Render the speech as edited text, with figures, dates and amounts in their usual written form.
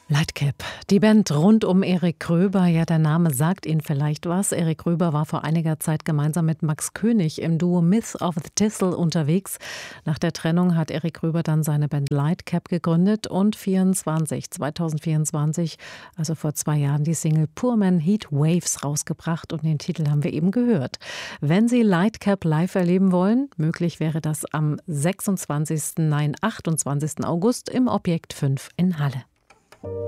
Lightcap, die Band rund um Erik Gröber. Ja, der Name sagt Ihnen vielleicht was. Erik Gröber war vor einiger Zeit gemeinsam mit Max König im Duo Myth of the Thistle unterwegs. Nach der Trennung hat Erik Gröber dann seine Band Lightcap gegründet und 2024, also vor 2 Jahren, die Single Poor Man Heat Waves rausgebracht und den Titel haben wir eben gehört. Wenn Sie Lightcap live erleben wollen, möglich wäre das am 28. August im Objekt 5 in Halle.